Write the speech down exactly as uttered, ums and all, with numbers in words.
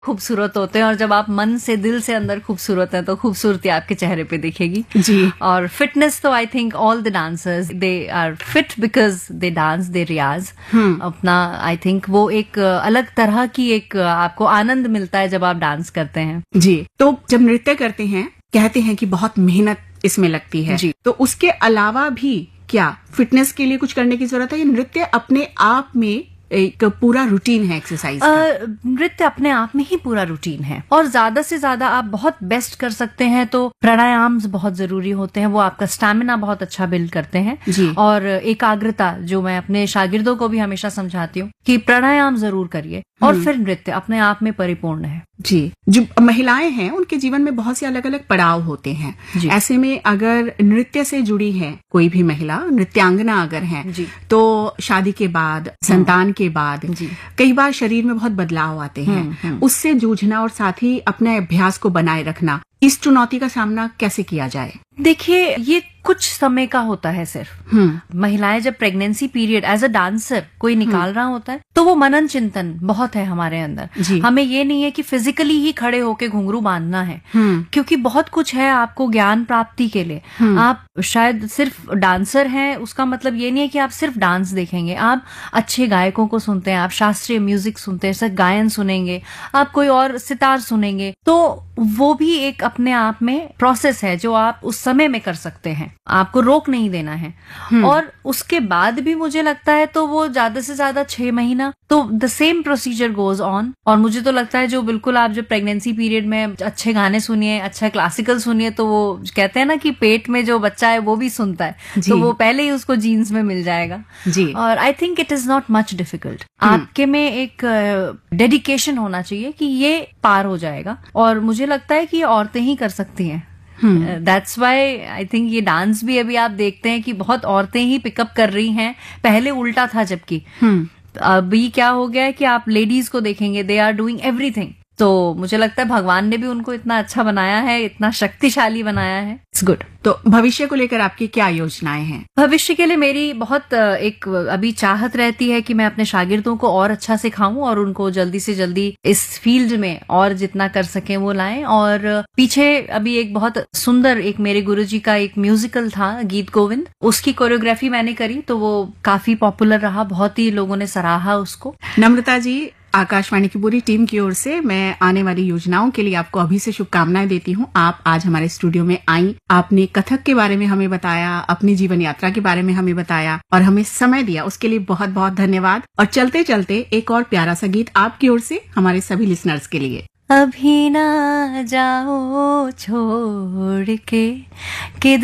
खूबसूरत होते हैं और जब आप मन से दिल से अंदर खूबसूरत हैं तो खूबसूरती आपके चेहरे पे दिखेगी जी। और फिटनेस तो I think all the dancers they are fit because they dance, दे रियाज अपना। आई थिंक वो एक अलग तरह की एक आपको आनंद मिलता है जब आप डांस करते हैं। जी। तो जब नृत्य करते हैं कहते हैं कि बहुत मेहनत इसमें लगती है जी। तो उसके अलावा भी क्या फिटनेस के लिए कुछ करने की जरूरत है? ये नृत्य अपने आप में एक पूरा रूटीन है एक्सरसाइज का? नृत्य अपने आप में ही पूरा रूटीन है और ज्यादा से ज्यादा आप बहुत बेस्ट कर सकते हैं तो प्राणायाम बहुत जरूरी होते हैं। वो आपका स्टैमिना बहुत अच्छा बिल्ड करते हैं जी। और एकाग्रता, जो मैं अपने शागिर्दों को भी हमेशा समझाती हूँ कि प्राणायाम जरूर करिए और फिर नृत्य अपने आप में परिपूर्ण है। जी। जो महिलाएं हैं उनके जीवन में बहुत से अलग अलग पड़ाव होते हैं। ऐसे में अगर नृत्य से जुड़ी है कोई भी महिला, नृत्यांगना अगर है, तो शादी के बाद, संतान के बाद कई बार शरीर में बहुत बदलाव आते हैं। उससे जूझना और साथ ही अपने अभ्यास को बनाए रखना, इस चुनौती का सामना कैसे किया जाए? देखिए, ये कुछ समय का होता है सिर्फ। महिलाएं जब pregnancy period as a dancer कोई निकाल रहा होता है तो वो मनन चिंतन बहुत है हमारे अंदर। हमें ये नहीं है कि फिजिकली ही खड़े होके घुंघरू बांधना है, क्योंकि बहुत कुछ है आपको ज्ञान प्राप्ति के लिए। आप शायद सिर्फ डांसर हैं उसका मतलब ये नहीं है कि आप सिर्फ डांस देखेंगे। आप अच्छे गायकों को सुनते हैं, आप शास्त्रीय म्यूजिक सुनते हैं, सिर्फ गायन सुनेंगे, आप कोई और सितार सुनेंगे, तो वो भी एक अपने आप में प्रोसेस है जो आप उस समय में कर सकते हैं। आपको रोक नहीं देना है। और उसके बाद भी मुझे लगता है तो वो ज्यादा से ज्यादा छह महीना तो the same procedure goes on. और मुझे तो लगता है जो बिल्कुल आप जब प्रेगनेंसी पीरियड में अच्छे गाने सुनिए, अच्छा क्लासिकल सुनिए, तो वो कहते हैं ना कि पेट में जो बच्चा है वो भी सुनता है, तो वो पहले ही उसको जीन्स में मिल जाएगा। जी। और I think it is not much difficult. आपके में एक डेडिकेशन uh, होना चाहिए कि ये पार हो जाएगा। और मुझे लगता है कि ये औरतें ही कर सकती हैं। दैट्स वाई आई थिंक ये डांस भी अभी आप देखते हैं कि बहुत औरतें ही पिकअप कर रही हैं। पहले उल्टा था, जबकि अभी क्या हो गया है कि आप लेडीज को देखेंगे, दे आर डूइंग एवरीथिंग। तो मुझे लगता है भगवान ने भी उनको इतना अच्छा बनाया है, इतना शक्तिशाली बनाया है। It's good. तो भविष्य को लेकर आपकी क्या योजनाएं हैं? भविष्य के लिए मेरी बहुत एक अभी चाहत रहती है कि मैं अपने शागिर्दों को और अच्छा सिखाऊं और उनको जल्दी से जल्दी इस फील्ड में और जितना कर सकें वो लाएं। और पीछे अभी एक बहुत सुंदर एक मेरे गुरुजी का एक म्यूजिकल था, गीत गोविंद, उसकी कोरियोग्राफी मैंने करी तो वो काफी पॉपुलर रहा, बहुत ही लोगों ने सराहा उसको। नम्रता जी, आकाशवाणी की पूरी टीम की ओर से मैं आने वाली योजनाओं के लिए आपको अभी से शुभकामनाएं देती हूं। आप आज हमारे स्टूडियो में आई, आपने कथक के बारे में हमें बताया, अपनी जीवन यात्रा के बारे में हमें बताया और हमें समय दिया, उसके लिए बहुत बहुत धन्यवाद। और चलते चलते एक और प्यारा सा गीत आपकी ओर से हमारे सभी लिसनर्स के लिए। अभी ना जाओ छोड़ के, के